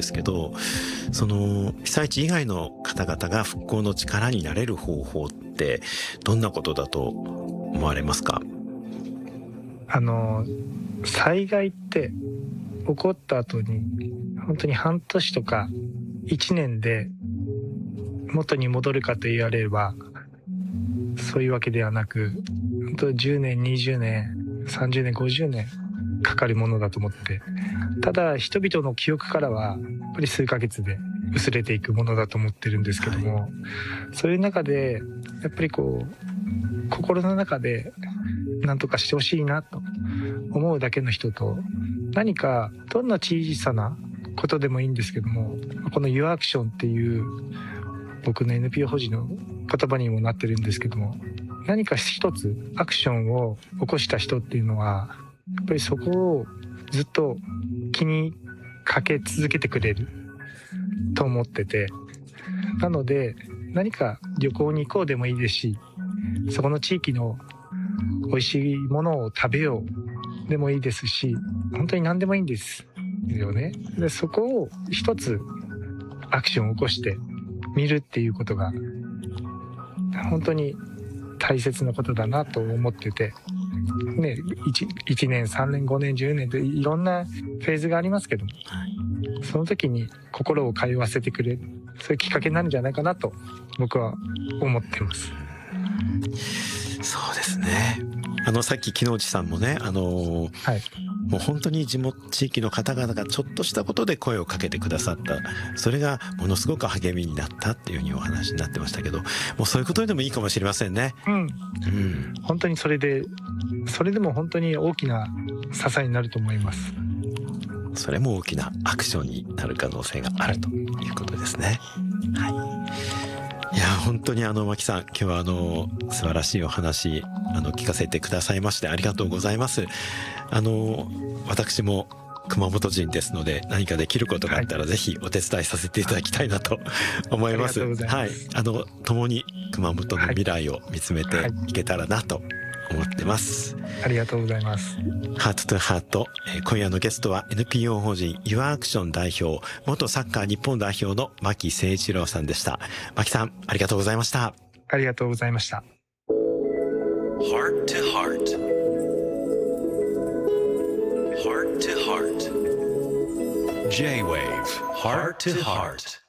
ですけど、その被災地以外の方々が復興の力になれる方法ってどんなことだと思われますか？ 災害って起こった後に本当に半年とか1年で元に戻るかと言われればそういうわけではなく、本当10年20年30年50年かかるものだと思って、ただ人々の記憶からはやっぱり数ヶ月で薄れていくものだと思ってるんですけども、そういう中でやっぱり心の中で何とかしてほしいなと思うだけの人と、何かどんな小さなことでもいいんですけども、この Your Action っていう僕の NPO 法人の言葉にもなってるんですけども、何か一つアクションを起こした人っていうのはやっぱりそこをずっと気にかけ続けてくれると思ってて、なので何か旅行に行こうでもいいですし、そこの地域の美味しいものを食べようでもいいですし、本当に何でもいいんですよね。でそこを一つアクションを起こしてみるっていうことが本当に大切なことだなと思ってて、ね、1年3年5年10年といろんなフェーズがありますけども、その時に心を通わせてくれる、そういうきっかけになるんじゃないかなと僕は思ってます。 そうですね。さっき木之内さんもね、もう本当に地域の方々がちょっとしたことで声をかけてくださった、それがものすごく励みになったっていうふうにお話になってましたけど、もうそういうことでもいいかもしれませんね。 本当にそれでも本当に大きな支えになると思います。 それも大きなアクションになる可能性があるということですね。いや本当に牧さん、今日は素晴らしいお話聞かせてくださいましてありがとうございます。私も熊本人ですので、何かできることがあったらぜひお手伝いさせていただきたいなと思います。共に熊本の未来を見つめていけたらなと思ってます。 ありがとうございます。 ハートトゥハート、今夜のゲストは NPO 法人 Your Action 代表、元サッカー日本代表の牧誠一郎さんでした。牧さん、ありがとうございました。 ありがとうございました。 Heart to Heart Heart to Heart J-Wave Heart to Heart